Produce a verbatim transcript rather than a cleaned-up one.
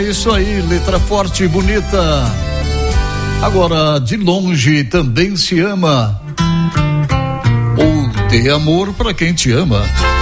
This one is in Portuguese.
isso aí, letra forte e bonita. Agora, de longe também se ama. Ou dê amor pra quem te ama.